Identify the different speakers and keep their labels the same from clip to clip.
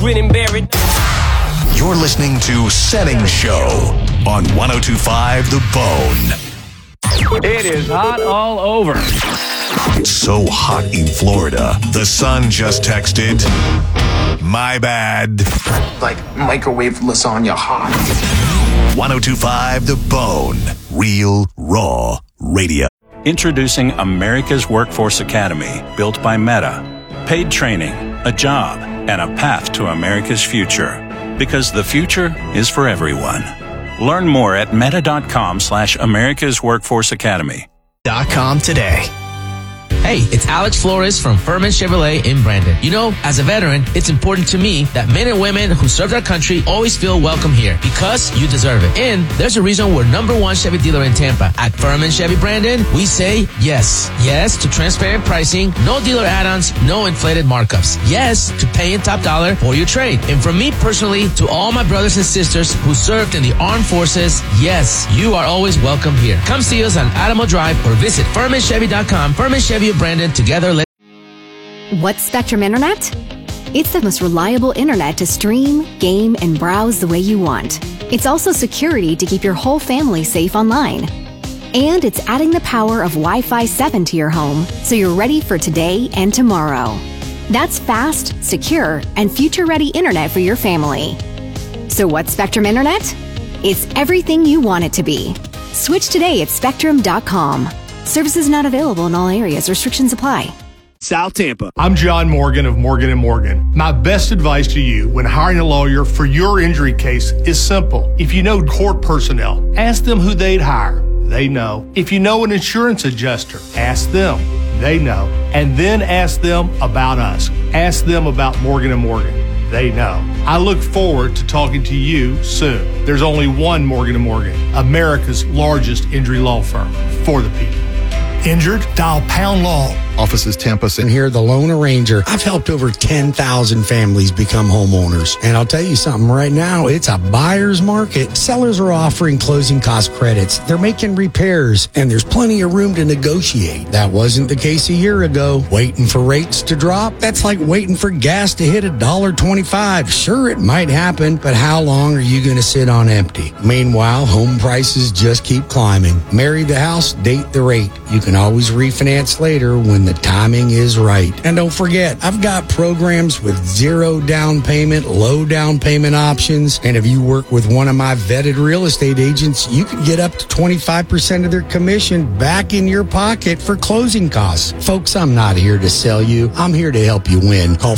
Speaker 1: grin and bear it.
Speaker 2: You're listening to Senning Show on 102.5 The Bone.
Speaker 3: It is hot all over.
Speaker 2: It's so hot in Florida. The Sun just texted, my bad.
Speaker 4: Like microwave lasagna hot.
Speaker 2: 102.5 The Bone. Real, raw radio.
Speaker 5: Introducing America's Workforce Academy, built by Meta. Paid training, a job, and a path to America's future. Because the future is for everyone. Learn more at meta.com/America's Workforce Academy.
Speaker 6: .com today. Hey, it's Alex Flores from Furman Chevrolet in Brandon. You know, as a veteran, it's important to me that men and women who served our country always feel welcome here because you deserve it. And there's a reason we're #1 Chevy dealer in Tampa. At Furman Chevy Brandon, we say yes. Yes to transparent pricing, no dealer add-ons, no inflated markups. Yes to paying top dollar for your trade. And from me personally to all my brothers and sisters who served in the armed forces, yes, you are always welcome here. Come see us on Adamo Drive or visit FurmanChevy.com. Furman Chevy Brandon, together.
Speaker 7: What's Spectrum Internet? It's the most reliable internet to stream, game, and browse the way you want. It's also security to keep your whole family safe online. And it's adding the power of Wi-Fi 7 to your home so you're ready for today and tomorrow. That's fast, secure, and future-ready internet for your family. So what's Spectrum Internet? It's everything you want it to be. Switch today at Spectrum.com. Services not available in all areas. Restrictions apply.
Speaker 8: South Tampa. I'm John Morgan of Morgan & Morgan. My best advice to you when hiring a lawyer for your injury case is simple. If you know court personnel, ask them who they'd hire. They know. If you know an insurance adjuster, ask them. They know. And then ask them about us. Ask them about Morgan & Morgan. They know. I look forward to talking to you soon. There's only one Morgan & Morgan, America's largest injury law firm for the people. Injured? Dial Pound Law.
Speaker 9: Offices Tampa, and here the Lone Ranger. I've helped over 10,000 families become homeowners. And I'll tell you something right now, it's a buyer's market. Sellers are offering closing cost credits. They're making repairs, and there's plenty of room to negotiate. That wasn't the case a year ago. Waiting for rates to drop? That's like waiting for gas to hit $1.25. Sure, it might happen, but how long are you going to sit on empty? Meanwhile, home prices just keep climbing. Marry the house, date the rate. You can always refinance later when the timing is right. And don't forget, I've got programs with 0 down payment, low down payment options. And if you work with one of my vetted real estate agents, you can get up to 25% of their commission back in your pocket for closing costs. Folks, I'm not here to sell you. I'm here to help you win. Call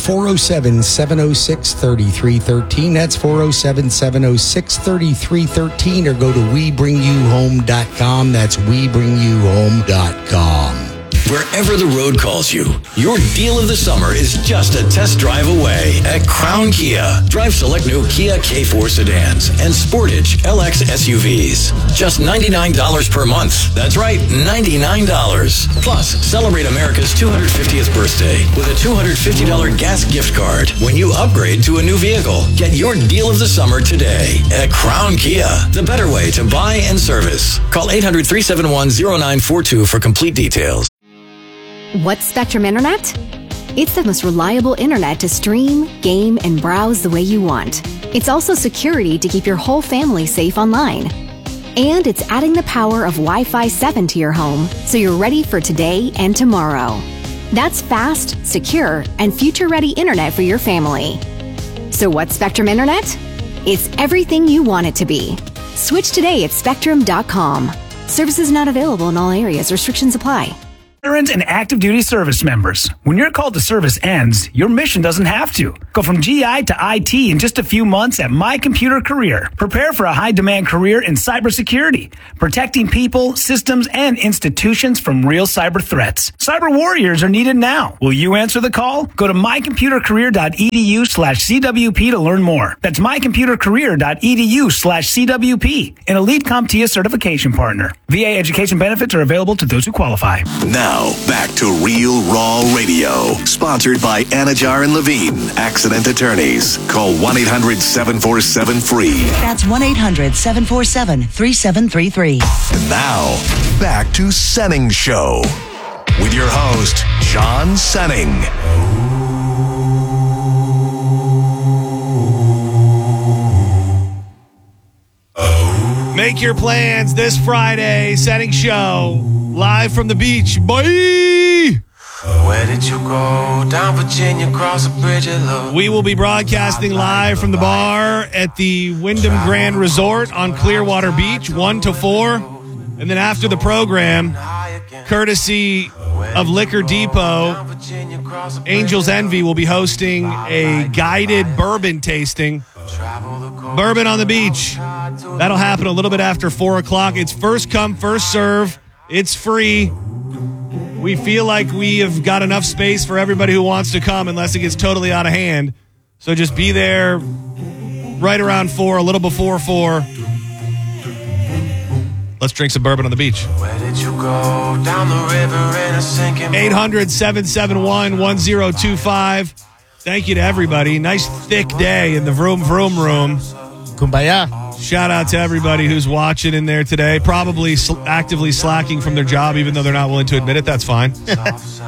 Speaker 9: 407-706-3313. That's 407-706-3313, or go to WeBringYouHome.com. That's WeBringYouHome.com.
Speaker 10: Wherever the road calls you, your deal of the summer is just a test drive away at Crown Kia. Drive select new Kia K4 sedans and Sportage LX SUVs. Just $99 per month. That's right, $99. Plus, celebrate America's 250th birthday with a $250 gas gift card when you upgrade to a new vehicle. Get your deal of the summer today at Crown Kia. The better way to buy and service. Call 800-371-0942 for complete details.
Speaker 7: What's Spectrum Internet? It's the most reliable internet to stream, game, and browse the way you want. It's also security to keep your whole family safe online. And it's adding the power of Wi-Fi 7 to your home so you're ready for today and tomorrow. That's fast, secure, and future-ready internet for your family. So what's Spectrum Internet? It's everything you want it to be. Switch today at Spectrum.com. Services not available in all areas. Restrictions apply.
Speaker 11: Veterans and active duty service members. When your call to service ends, your mission doesn't have to. Go from GI to IT in just a few months at My Computer Career. Prepare for a high-demand career in cybersecurity, protecting people, systems, and institutions from real cyber threats. Cyber warriors are needed now. Will you answer the call? Go to mycomputercareer.edu/CWP to learn more. That's mycomputercareer.edu/CWP, an Elite CompTIA certification partner. VA education benefits are available to those who qualify.
Speaker 2: Now, back to Real Raw Radio. Sponsored by Anajar and Levine, accident attorneys. Call 1-800-747-FREE.
Speaker 12: That's 1-800-747-3733.
Speaker 2: And now, back to Senning Show. With your host, John Senning.
Speaker 1: Make your plans this Friday. Setting show live from the beach. Bye.
Speaker 12: Where did you go? Down Virginia, cross a bridge of love.
Speaker 1: We will be broadcasting live from the bar at the Wyndham Grand Resort on Clearwater Beach, 1 to 4. And then after the program, courtesy of Liquor Depot, Angels Envy will be hosting a guided bourbon tasting. Bourbon on the beach. That'll happen a little bit after 4 o'clock. It's first come, first serve. It's free. We feel like we have got enough space for everybody who wants to come unless it gets totally out of hand. So just be there right around 4, a little before 4. Let's drink some bourbon on the beach.
Speaker 12: Where did you go? Down the river in a sinking
Speaker 1: 800-771-1025. Thank you to everybody. Nice thick day in the Vroom Vroom room.
Speaker 13: Kumbaya.
Speaker 1: Shout out to everybody who's watching in there today. Probably actively slacking from their job, even though they're not willing to admit it. That's fine.
Speaker 13: There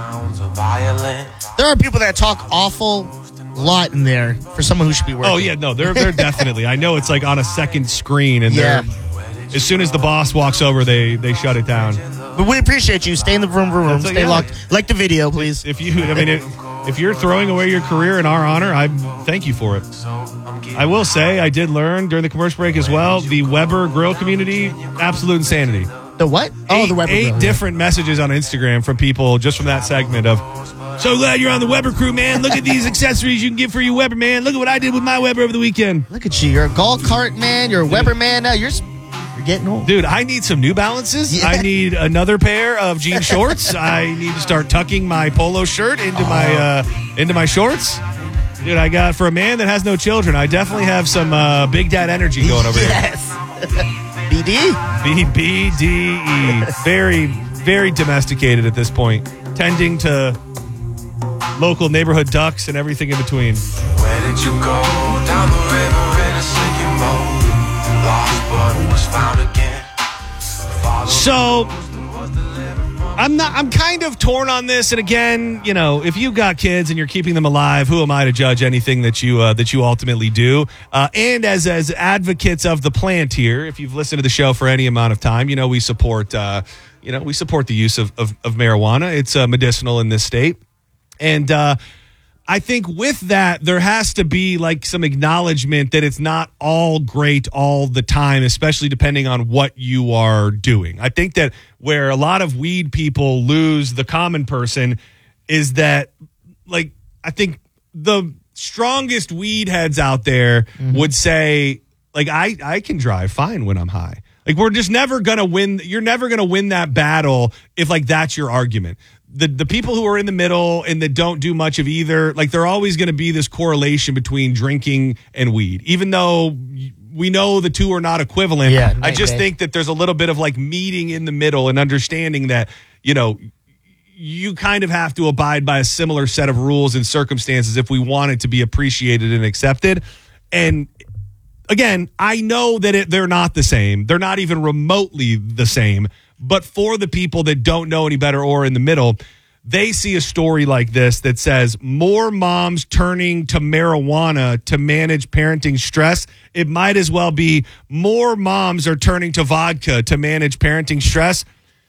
Speaker 13: are people that talk awful lot in there for someone who should be working.
Speaker 1: Oh, yeah, no, they're definitely. I know it's like on a second screen, and they're as soon as the boss walks over, they shut it down.
Speaker 13: But we appreciate you. Stay in the Vroom Vroom room. Stay locked. Like the video, please.
Speaker 1: If you're throwing away your career in our honor, I thank you for it. I will say I did learn during the commercial break as well, the Weber Grill community, absolute insanity.
Speaker 13: The what?
Speaker 1: The Weber Grill. 8 different messages on Instagram from people just from that segment of, so glad you're on the Weber crew, man. Look at these accessories you can get for your Weber, man. Look at what I did with my Weber over the weekend.
Speaker 13: Look at you. You're a golf cart man. You're a Weber man now. You're getting old.
Speaker 1: Dude, I need some New Balances. Yeah. I need another pair of jean shorts. I need to start tucking my polo shirt into my shorts. Dude, I got, for a man that has no children, I definitely have some Big Dad energy going over here.
Speaker 13: Yes. BD?
Speaker 1: BDE. Very, very domesticated at this point. Tending to local neighborhood ducks and everything in between.
Speaker 12: Where did you go? Down the river in a sinking boat. Lost but was found again.
Speaker 1: So I'm kind of torn on this, and again, you know, if you've got kids and you're keeping them alive, who am I to judge anything that you ultimately do? And as advocates of the plant here, if you've listened to the show for any amount of time, you know we support the use of marijuana. It's medicinal in this state, and I think with that, there has to be like some acknowledgement that it's not all great all the time, especially depending on what you are doing. I think that where a lot of weed people lose the common person is that, like, I think the strongest weed heads out there would say, like, I can drive fine when I'm high. Like, we're just never going to win. You're never going to win that battle if, like, that's your argument. The people who are in the middle and that don't do much of either, like, they're always going to be this correlation between drinking and weed, even though we know the two are not equivalent.
Speaker 13: Yeah,
Speaker 1: I just think that there's a little bit of like meeting in the middle and understanding that, you know, you kind of have to abide by a similar set of rules and circumstances if we want it to be appreciated and accepted. And again, I know that they're not the same. They're not even remotely the same. But for the people that don't know any better or in the middle, they see a story like this that says more moms turning to marijuana to manage parenting stress. It might as well be more moms are turning to vodka to manage parenting stress.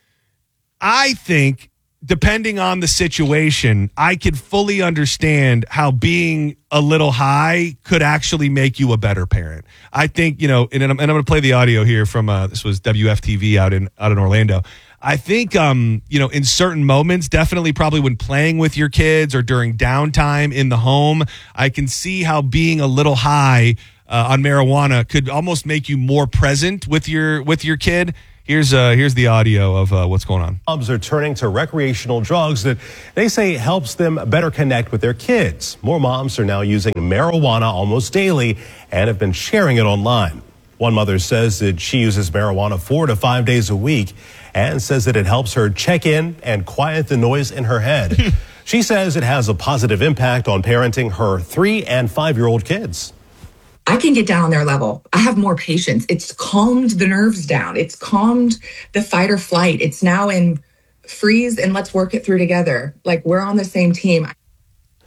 Speaker 1: I think, depending on the situation, I could fully understand how being a little high could actually make you a better parent. I think, you know, and I'm going to play the audio here from, this was WFTV out in Orlando. I think, you know, in certain moments, definitely probably when playing with your kids or during downtime in the home, I can see how being a little high on marijuana could almost make you more present with your kid. Here's the audio of what's going on.
Speaker 14: Moms are turning to recreational drugs that they say helps them better connect with their kids. More moms are now using marijuana almost daily and have been sharing it online. One mother says that she uses marijuana 4 to 5 days a week and says that it helps her check in and quiet the noise in her head. She says it has a positive impact on parenting her 3- and 5-year-old kids.
Speaker 15: I can get down on their level. I have more patience. It's calmed the nerves down. It's calmed the fight or flight. It's now in freeze and let's work it through together. Like, we're on the same team.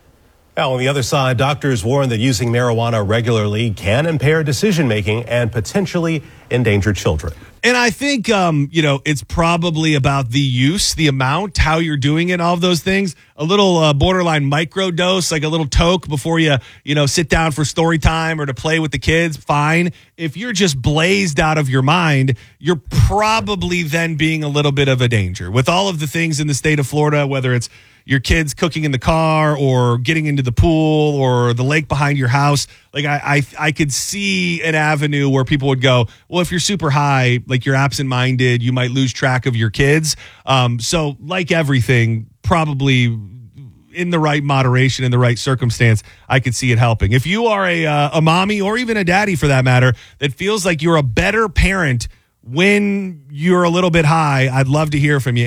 Speaker 14: Now, on the other side, doctors warn that using marijuana regularly can impair decision-making and potentially endanger children.
Speaker 1: And I think, it's probably about the use, the amount, how you're doing it, all of those things. A little borderline micro dose, like a little toke before you sit down for story time or to play with the kids, fine. If you're just blazed out of your mind, you're probably then being a little bit of a danger. With all of the things in the state of Florida, whether it's your kids cooking in the car or getting into the pool or the lake behind your house, like I could see an avenue where people would go, well, if you're super high, like you're absent-minded, you might lose track of your kids. So like everything, probably in the right moderation, in the right circumstance, I could see it helping. If you are a mommy or even a daddy for that matter, that feels like you're a better parent when you're a little bit high, I'd love to hear from you.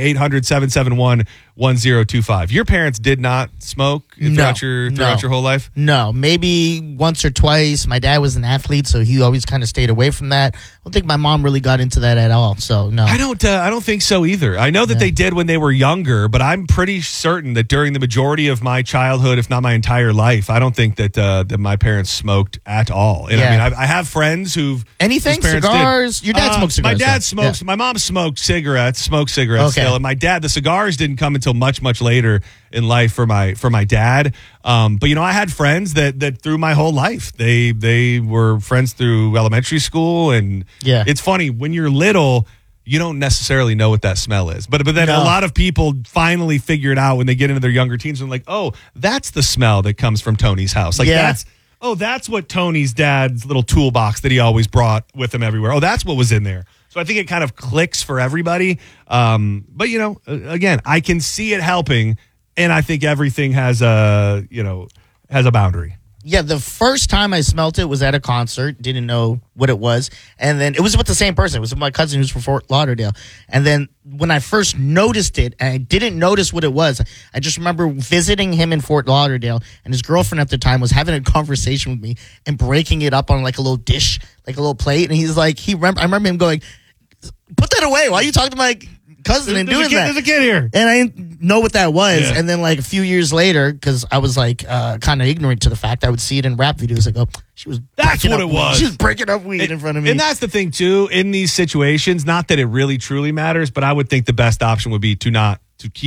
Speaker 1: 800-771-1025. Your parents did not smoke throughout your whole life?
Speaker 13: No, maybe once or twice. My dad was an athlete, so he always kind of stayed away from that. I don't think my mom really got into that at all. So no,
Speaker 1: I don't think so either. I know that they did when they were younger, but I'm pretty certain that during the majority of my childhood, if not my entire life, I don't think that my parents smoked at all. And I mean, I have friends who've
Speaker 13: anything cigars. Your dad smoked cigars.
Speaker 1: My dad smokes.
Speaker 13: Yeah.
Speaker 1: My mom smoked cigarettes
Speaker 13: Okay.
Speaker 1: still, and my dad, the cigars didn't come until much later in life for my dad. But I had friends that through my whole life, they were friends through elementary school, and it's funny when you're little, you don't necessarily know what that smell is. But then a lot of people finally figure it out when they get into their younger teens and like, oh, that's the smell that comes from Tony's house. Like that's what Tony's dad's little toolbox that he always brought with him everywhere. Oh, that's what was in there. So I think it kind of clicks for everybody. But again, I can see it helping, and I think everything has a boundary.
Speaker 13: Yeah, the first time I smelt it was at a concert. Didn't know what it was. And then it was with the same person. It was with my cousin who's from Fort Lauderdale. And then when I first noticed it, and I didn't notice what it was, I just remember visiting him in Fort Lauderdale, and his girlfriend at the time was having a conversation with me and breaking it up on like a little dish, like a little plate. And he's like, I remember him going, put that away. Why are you talking to my cousin and doing that?
Speaker 1: There's a kid here.
Speaker 13: And I didn't know what that was. Yeah. And then like a few years later, because I was like kind of ignorant to the fact, I would see it in rap videos. Like, oh,
Speaker 1: that's what it was.
Speaker 13: She was breaking up weed in front of me.
Speaker 1: And that's the thing too, in these situations, not that it really truly matters, but I would think the best option would be to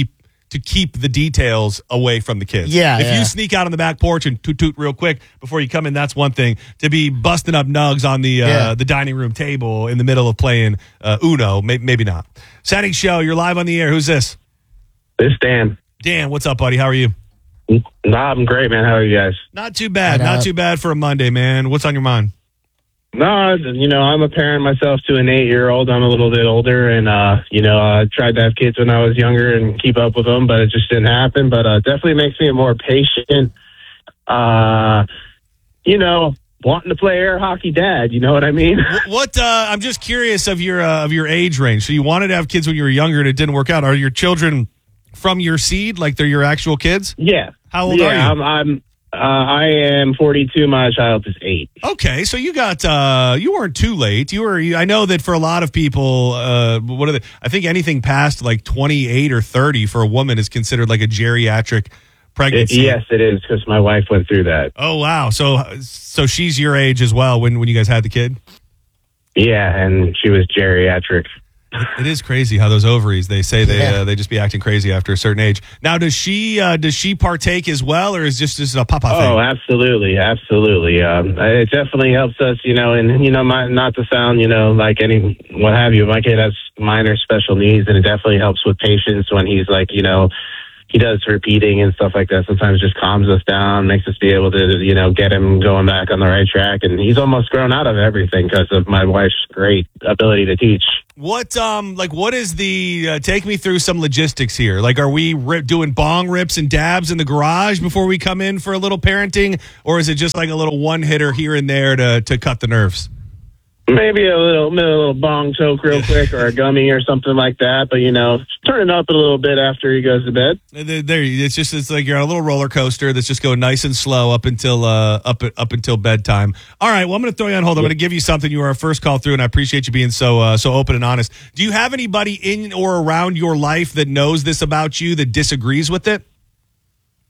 Speaker 1: keep the details away from the kids.
Speaker 13: Yeah.
Speaker 1: If you sneak out on the back porch and toot real quick before you come in, that's one thing. To be busting up nugs on the dining room table in the middle of playing Uno, maybe not. Setting show, you're live on the air. Who's this?
Speaker 16: This is Dan.
Speaker 1: Dan, what's up, buddy? How are you?
Speaker 16: Nah, I'm great, man. How are you guys?
Speaker 1: Not too bad. Not too bad for a Monday, man. What's on your mind?
Speaker 16: No, I'm a parent myself to an 8-year-old. I'm a little bit older, and, I tried to have kids when I was younger and keep up with them, but it just didn't happen. But definitely makes me a more patient, wanting to play air hockey dad. You know what I mean?
Speaker 1: I'm just curious of your age range. So you wanted to have kids when you were younger and it didn't work out. Are your children from your seed? Like they're your actual kids?
Speaker 16: Yeah.
Speaker 1: How old are you?
Speaker 16: I am 42. My child is 8.
Speaker 1: Okay, so you got you weren't too late. I know that for a lot of people, I think anything past like 28 or 30 for a woman is considered like a geriatric pregnancy.
Speaker 16: Yes, it is, because my wife went through that.
Speaker 1: Oh wow! So she's your age as well when you guys had the kid.
Speaker 16: Yeah, and she was geriatric.
Speaker 1: It is crazy how those ovaries, they say they just be acting crazy after a certain age. Now, does she partake as well, or is just a papa thing?
Speaker 16: Oh, absolutely. It definitely helps us, and not to sound, like any what have you. My kid has minor special needs, and it definitely helps with patience when he's like, he does repeating and stuff like that. Sometimes just calms us down, makes us be able to, get him going back on the right track. And he's almost grown out of everything because of my wife's great ability to teach.
Speaker 1: What is the, take me through some logistics here. Like, are we doing bong rips and dabs in the garage before we come in for a little parenting? Or is it just like a little one hitter here and there to cut the nerves?
Speaker 16: Maybe a little bong toke real quick, or a gummy or something like that. But, turn it up a little bit after he goes to bed.
Speaker 1: It's like you're on a little roller coaster that's just going nice and slow up until bedtime. All right, well, I'm going to throw you on hold. I'm going to give you something. You were our first call through, and I appreciate you being so open and honest. Do you have anybody in or around your life that knows this about you that disagrees with it?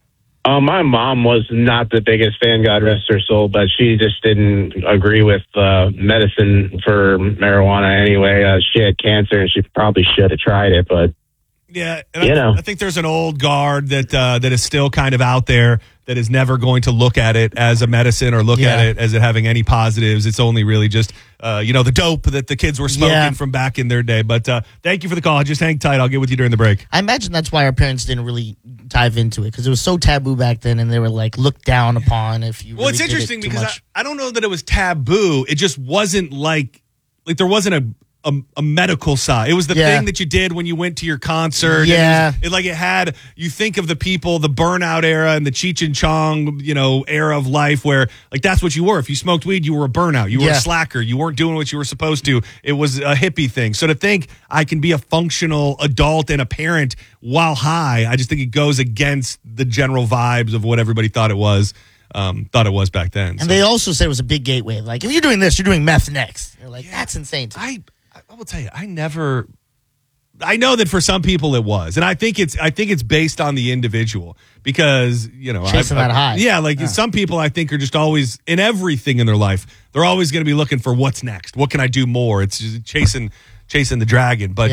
Speaker 16: My mom was not the biggest fan, God rest her soul, but she just didn't agree with medicine for marijuana anyway. She had cancer, and she probably should have tried it, but
Speaker 1: yeah, and I think there's an old guard that is still kind of out there that is never going to look at it as a medicine or look at it as it having any positives. It's only really just, the dope that the kids were smoking from back in their day. But thank you for the call. Just hang tight. I'll get with you during the break.
Speaker 13: I imagine that's why our parents didn't really dive into it, because it was so taboo back then, and they were like looked down upon if you.
Speaker 1: Well, it's interesting because I don't know that it was taboo. It just wasn't like there wasn't a medical side. It was the thing that you did when you went to your concert.
Speaker 13: Yeah.
Speaker 1: It had, you think of the people, the burnout era and the Cheech and Chong, era of life where that's what you were. If you smoked weed, you were a burnout. You were a slacker. You weren't doing what you were supposed to. It was a hippie thing. So to think I can be a functional adult and a parent while high, I just think it goes against the general vibes of what everybody thought it was. Back then.
Speaker 13: And they also said it was a big gateway. Like, if you're doing this, you're doing meth next. You're like, that's insane.
Speaker 1: I will tell you, I know that for some people it was, and I think it's based on the individual because
Speaker 13: chasing that high.
Speaker 1: Yeah, some people I think are just always in everything in their life. They're always going to be looking for what's next. What can I do more? It's just chasing the dragon. But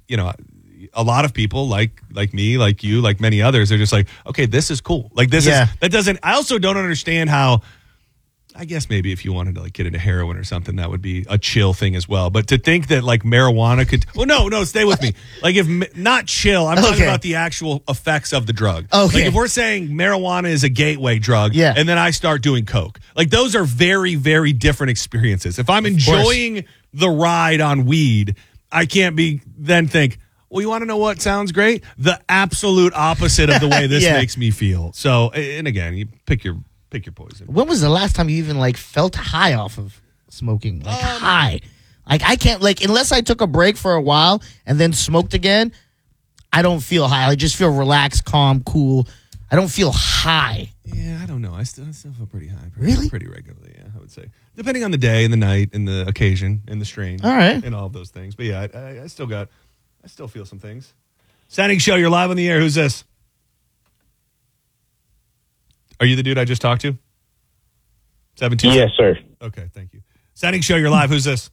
Speaker 1: a lot of people like me, like you, like many others, are just like, okay, this is cool. Like this is that doesn't. I also don't understand how. I guess maybe if you wanted to get into heroin or something, that would be a chill thing as well. But to think that marijuana could, no, stay with me. If not chill, I'm talking about the actual effects of the drug.
Speaker 13: Okay.
Speaker 1: If we're saying marijuana is a gateway drug, and then I start doing coke, those are very, very different experiences. If I'm enjoying the ride on weed, I can't then think, well, you want to know what sounds great? The absolute opposite of the way this makes me feel. So, and again, you pick your poison.
Speaker 13: When was the last time you even felt high off of smoking? High. I can't unless I took a break for a while and then smoked again, I don't feel high. I just feel relaxed, calm, cool. I don't feel high.
Speaker 1: Yeah, I don't know. I still feel pretty high.
Speaker 13: Really?
Speaker 1: Pretty regularly, yeah, I would say. Depending on the day and the night and the occasion and the strain.
Speaker 13: All right.
Speaker 1: And all of those things. But yeah, I still feel some things. Standing Show, you're live on the air. Who's this? Are you the dude I just talked to? 7-2?
Speaker 16: Yes, sir.
Speaker 1: Okay, thank you. Standing Show, you're live. Who's this?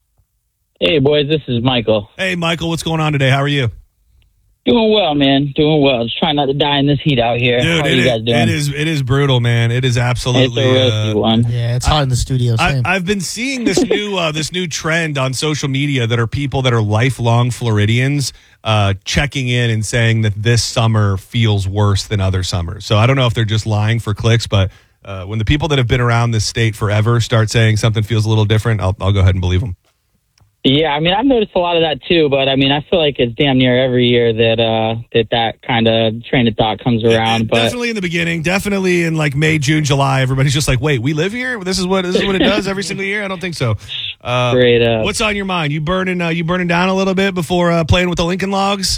Speaker 3: Hey, boys, this is Michael.
Speaker 1: Hey, Michael, what's going on today? How are you?
Speaker 3: Doing well, man. Doing well. Just trying not to die in this heat out here.
Speaker 1: Dude,
Speaker 3: how are you guys doing?
Speaker 1: It is brutal, man. It is absolutely.
Speaker 3: It's a risky one.
Speaker 13: Yeah, it's hot in the studio.
Speaker 1: I've been seeing this new trend on social media that are people that are lifelong Floridians checking in and saying that this summer feels worse than other summers. So I don't know if they're just lying for clicks, but when the people that have been around this state forever start saying something feels a little different, I'll go ahead and believe them.
Speaker 3: Yeah, I mean, I've noticed a lot of that too, but I mean, I feel like it's damn near every year that kind of train of thought comes around. But
Speaker 1: definitely in the beginning, definitely in May, June, July, everybody's just like, "Wait, we live here? This is what it does every single year." I don't think so.
Speaker 3: Straight up.
Speaker 1: What's on your mind? You burning down a little bit before playing with the Lincoln Logs?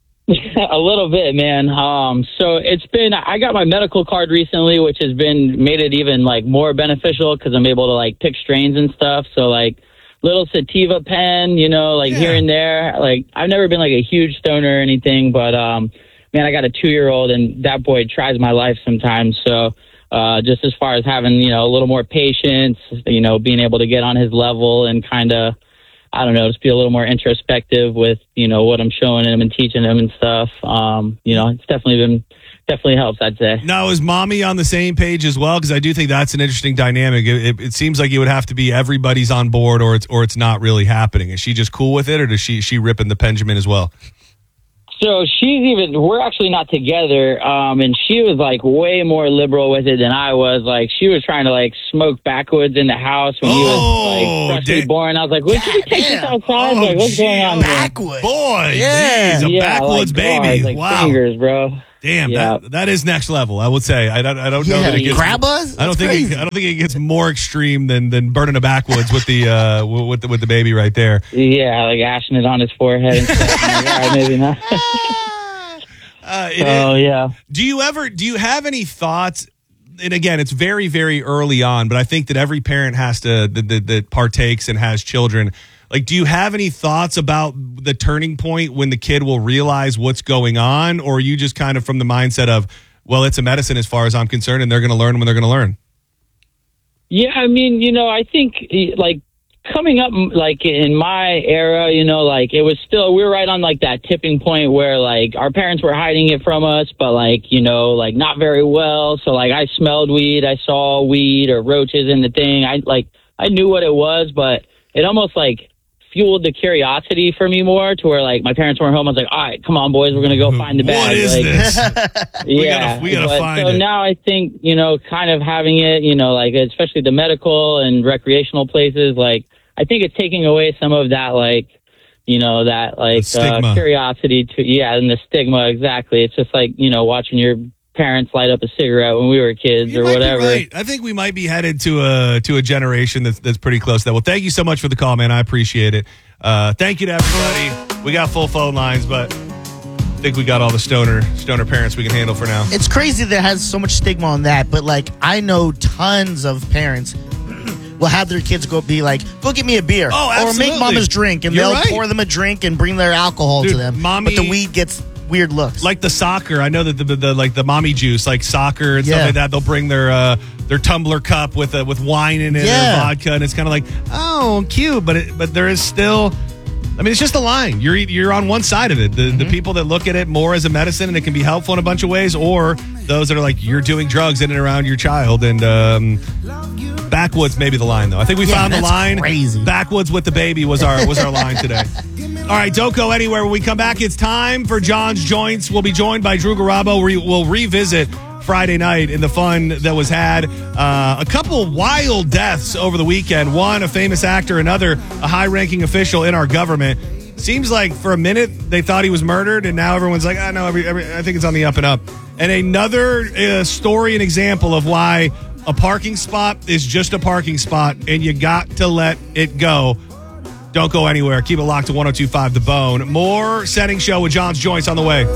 Speaker 3: A little bit, man. So I got my medical card recently, which has made it even more beneficial because I'm able to pick strains and stuff. So little sativa pen, here and there. I've never been a huge stoner or anything, but man, I got a 2-year-old and that boy tries my life sometimes. So just as far as having, a little more patience, being able to get on his level and kind of, I don't know, just be a little more introspective with, what I'm showing him and teaching him and stuff. It's definitely helps, I'd say.
Speaker 1: Now, is mommy on the same page as well? Because I do think that's an interesting dynamic. It seems like it would have to be everybody's on board or it's not really happening. Is she just cool with it, or does she ripping the Benjamin as well?
Speaker 3: So we're actually not together, and she was way more liberal with it than I was. She was trying to smoke backwoods in the house when he was freshly born. I was like, "Would you take this outside? What's going on?"
Speaker 1: Backwoods, boy, yeah, geez, a backwoods baby. Wow,
Speaker 3: fingers, bro.
Speaker 1: Damn, that is next level. I would say. I don't know that it gets.
Speaker 13: Grab us?
Speaker 1: I don't think it gets more extreme than burning a backwoods with the with the baby right there.
Speaker 3: Yeah, ashing it on his forehead and stuff. All right, maybe not. Yeah. Do
Speaker 1: you have any thoughts? And again, it's very, very early on, but I think that every parent has to that partakes and has children. Do you have any thoughts about the turning point when the kid will realize what's going on? Or are you just kind of from the mindset of, well, it's a medicine as far as I'm concerned, and they're going to learn when they're going to learn.
Speaker 3: Yeah, I mean, I think like coming up, like in my era, like it was still, we were right on like that tipping point where like our parents were hiding it from us, but like, like not very well. So like I smelled weed, I saw weed or roaches in the thing. I knew what it was, but it almost like fueled the curiosity for me more to where like my parents weren't home. I was like, all right, come on boys, we're going to go find the bag.
Speaker 1: What is this?
Speaker 3: Yeah.
Speaker 1: We gotta find it.
Speaker 3: So now I think, kind of having it, like especially the medical and recreational places, like I think it's taking away some of that, like, that like curiosity and the stigma. Exactly. It's just like, watching your parents light up a cigarette when we were kids or whatever.
Speaker 1: Right. I think we might be headed to a generation that's pretty close to that. Well, thank you so much for the call, man. I appreciate it. Thank you to everybody. We got full phone lines, but I think we got all the stoner parents we can handle for now.
Speaker 13: It's crazy that it has so much stigma on that, but like I know tons of parents will have their kids go get me a beer or make mama's drink, and they'll pour them a drink and bring their alcohol to them. But the weed gets weird looks.
Speaker 1: Like the soccer, I know that the mommy juice, like soccer and stuff like that, they'll bring their tumbler cup with wine in it or vodka, and it's kind of like, oh, cute, but there is still, I mean, it's just a line. You're on one side of it. The people that look at it more as a medicine and it can be helpful in a bunch of ways, or those that are like, you're doing drugs in and around your child. And backwoods may be the line, though. I think we found the line.
Speaker 13: Crazy.
Speaker 1: Backwoods with the baby was our line today. All right, don't go anywhere. When we come back, it's time for John's Joints. We'll be joined by Drew Garabo. We'll revisit Friday night and the fun that was had. A couple wild deaths over the weekend. One, a famous actor. Another, a high-ranking official in our government. Seems like for a minute they thought he was murdered, and now everyone's like, no, I think it's on the up and up. And another story and example of why a parking spot is just a parking spot, and you got to let it go. Don't go anywhere. Keep it locked to 102.5 The Bone. More Setting Show with John's Joints on the way.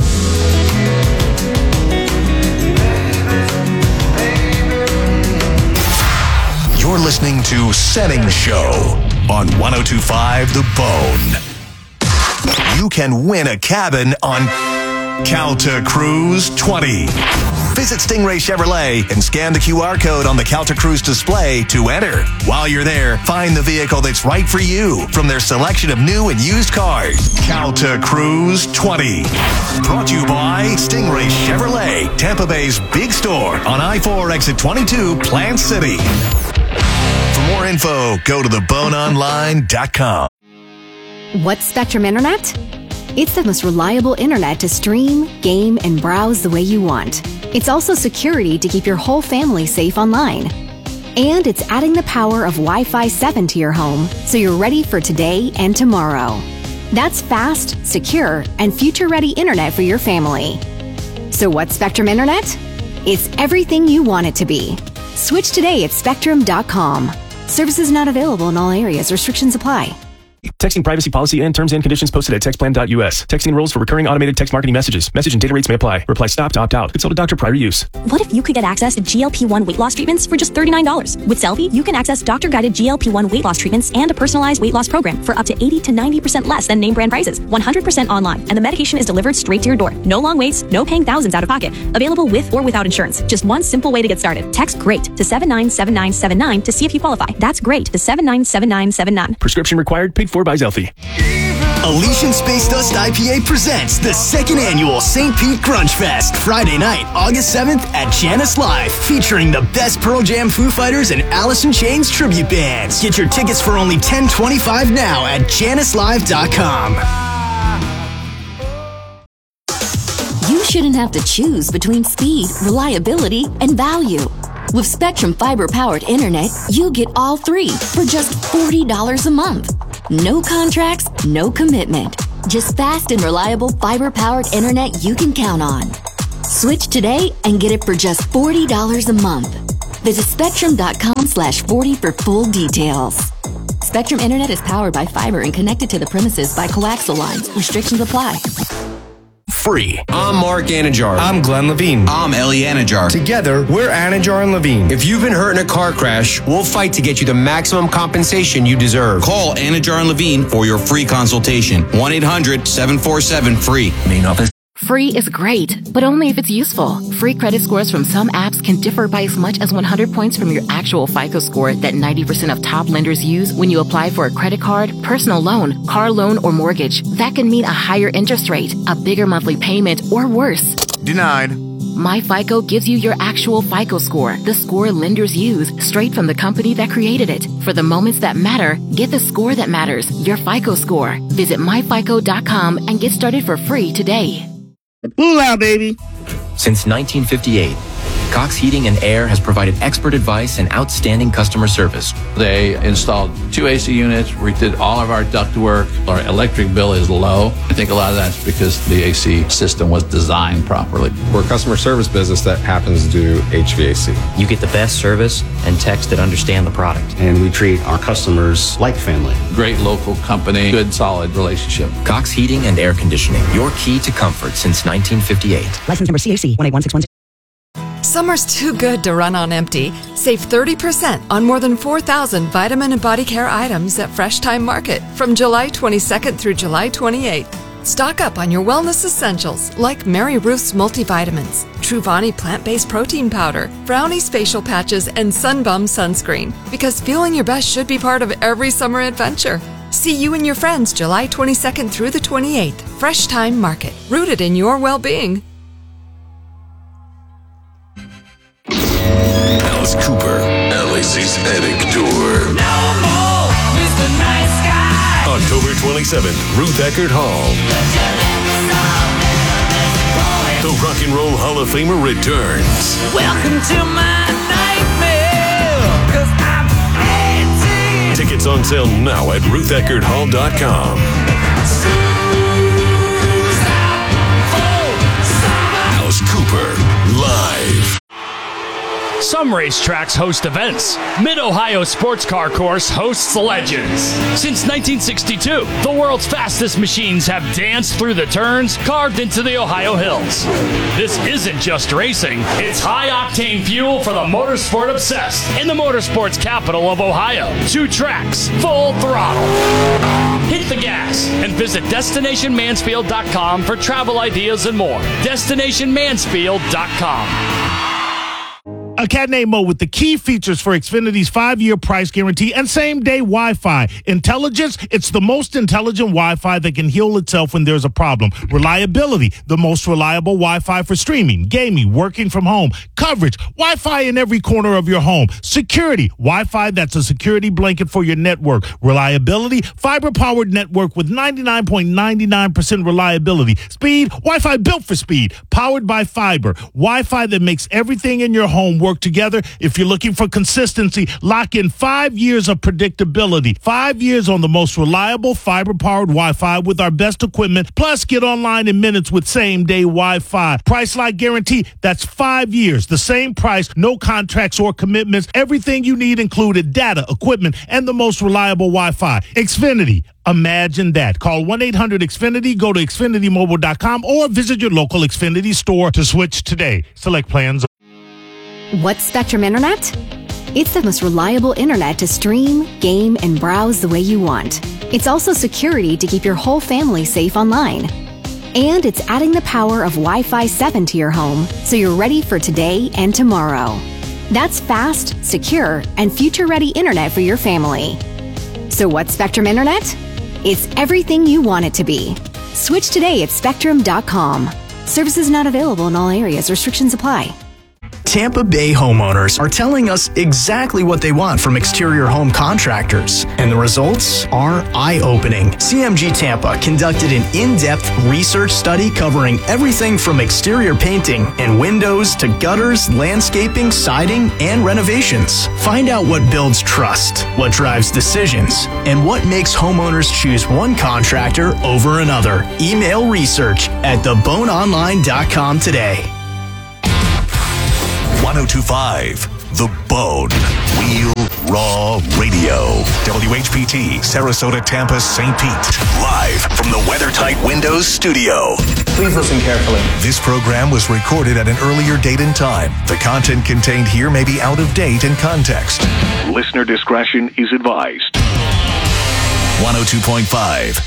Speaker 2: You're listening to Setting Show on 102.5 The Bone. You can win a cabin on Calta Cruise 20. Visit Stingray Chevrolet and scan the QR code on the Calta Cruise display to enter. While you're there, find the vehicle that's right for you from their selection of new and used cars. Calta Cruise 20. Brought to you by Stingray Chevrolet, Tampa Bay's big store on I-4 exit 22, Plant City. For more info, go to theboneonline.com.
Speaker 7: What's Spectrum Internet? It's the most reliable internet to stream, game, and browse the way you want. It's also security to keep your whole family safe online. And it's adding the power of Wi-Fi 7 to your home so you're ready for today and tomorrow. That's fast, secure, and future-ready internet for your family. So what's Spectrum Internet? It's everything you want it to be. Switch today at Spectrum.com. Services not available in all areas. Restrictions apply.
Speaker 17: Texting privacy policy and terms and conditions posted at textplan.us. Texting rules for recurring automated text marketing messages. Message and data rates may apply. Reply stop to opt out. Consult a doctor prior to use.
Speaker 18: What if you could get access to GLP-1 weight loss treatments for just $39? With Selfie, you can access doctor-guided GLP-1 weight loss treatments and a personalized weight loss program for up to 80 to 90% less than name brand prices. 100% online, and the medication is delivered straight to your door. No long waits, no paying thousands out of pocket. Available with or without insurance. Just one simple way to get started. Text GREAT to 797979 to see if you qualify. That's GREAT to 797979.
Speaker 17: Prescription required. Paid for by Zelfie.
Speaker 19: Elysian Space Dust IPA presents the second annual St. Pete Grunge Fest, Friday night, August 7th at Janice Live, featuring the best Pearl Jam, Foo Fighters, and Alice in Chains tribute bands. Get your tickets for only $10.25 now at janicelive.com.
Speaker 20: You shouldn't have to choose between speed, reliability, and value. With Spectrum fiber-powered internet, you get all three for just $40 a month. No contracts, no commitment. Just fast and reliable fiber-powered internet you can count on. Switch today and get it for just $40 a month. Visit Spectrum.com/40 for full details. Spectrum Internet is powered by fiber and connected to the premises by coaxial lines. Restrictions apply.
Speaker 21: Free. I'm Mark Anajar. I'm Glenn Levine. I'm Ellie Anajar. Together, we're Anajar and Levine. If you've been hurt in a car crash, we'll fight to get you the maximum compensation you deserve. Call Anajar and Levine for your free consultation. 1-800-747-FREE. Main office.
Speaker 4: Free is great, but only if it's useful. Free credit scores from some apps can differ by as much as 100 points from your actual FICO score that 90% of top lenders use when you apply for a credit card, personal loan, car loan, or mortgage. That can mean a higher interest rate, a bigger monthly payment, or worse.
Speaker 22: Denied.
Speaker 4: MyFICO gives you your actual FICO score, the score lenders use, straight from the company that created it. For the moments that matter, get the score that matters, your FICO score. Visit myfico.com and get started for free today.
Speaker 23: Booyah, baby!
Speaker 24: Since 1958, Cox Heating and Air has provided expert advice and outstanding customer service.
Speaker 25: They installed 2 AC units, redid all of our ductwork. Our electric bill is low. I think a lot of that's because the AC system was designed properly.
Speaker 26: We're a customer service business that happens to do HVAC.
Speaker 24: You get the best service and techs that understand the product.
Speaker 26: And we treat our customers like family.
Speaker 25: Great local company, good solid relationship.
Speaker 24: Cox Heating and Air Conditioning, your key to comfort since 1958.
Speaker 27: License number CAC 181612.
Speaker 28: Summer's too good to run on empty. Save 30% on more than 4,000 vitamin and body care items at Fresh Time Market from July 22nd through July 28th. Stock up on your wellness essentials like Mary Ruth's multivitamins, Truvani plant-based protein powder, Brownie's facial patches, and Sunbum sunscreen. Because feeling your best should be part of every summer adventure. See you and your friends July 22nd through the 28th. Fresh Time Market, rooted in your well-being.
Speaker 2: Alice Cooper, Alice's Attic Tour.
Speaker 12: No more Mr. Nice Guy.
Speaker 2: October 27th, Ruth Eckerd Hall. The Rock and Roll Hall of Famer returns.
Speaker 12: Welcome to my nightmare, 'cause I'm 18.
Speaker 2: Tickets on sale now at rutheckerdhall.com. Alice Cooper, live.
Speaker 29: Some racetracks host events. Mid-Ohio Sports Car Course hosts Legends. Since 1962, the world's fastest machines have danced through the turns carved into the Ohio hills. This isn't just racing, it's high-octane fuel for the motorsport obsessed in the motorsports capital of Ohio. 2 tracks, full throttle. Hit the gas and visit DestinationMansfield.com for travel ideas and more. DestinationMansfield.com.
Speaker 30: A cat named Mo with the key features for Xfinity's 5-year price guarantee and same-day Wi-Fi. Intelligence, it's the most intelligent Wi-Fi that can heal itself when there's a problem. Reliability, the most reliable Wi-Fi for streaming, gaming, working from home. Coverage, Wi-Fi in every corner of your home. Security, Wi-Fi that's a security blanket for your network. Reliability, fiber-powered network with 99.99% reliability. Speed, Wi-Fi built for speed, powered by fiber. Wi-Fi that makes everything in your home work together. If you're looking for consistency, lock in 5 years of predictability. 5 years on the most reliable fiber-powered Wi-Fi with our best equipment. Plus, get online in minutes with same-day Wi-Fi. Price like guarantee, that's 5 years. The same price, no contracts or commitments. Everything you need included, data, equipment, and the most reliable Wi-Fi. Xfinity. Imagine that. Call 1-800-XFINITY, go to XfinityMobile.com, or visit your local Xfinity store to switch today. Select plans.
Speaker 7: What's Spectrum Internet? It's the most reliable internet to stream, game, and browse the way you want. It's also security to keep your whole family safe online. And it's adding the power of Wi-Fi 7 to your home, so you're ready for today and tomorrow. That's fast, secure, and future-ready internet for your family. So what's Spectrum Internet? It's everything you want it to be. Switch today at Spectrum.com. Services not available in all areas. Restrictions apply.
Speaker 19: Tampa Bay homeowners are telling us exactly what they want from exterior home contractors, and the results are eye-opening. CMG Tampa conducted an in-depth research study covering everything from exterior painting and windows to gutters, landscaping, siding, and renovations. Find out what builds trust, what drives decisions, and what makes homeowners choose one contractor over another. Email research at theboneonline.com today.
Speaker 2: 1025, The Bone. Real Raw Radio. WHPT, Sarasota, Tampa, St. Pete. Live from the WeatherTight Windows studio.
Speaker 31: Please listen carefully.
Speaker 2: This program was recorded at an earlier date and time. The content contained here may be out of date in context. Listener discretion is advised. 102.5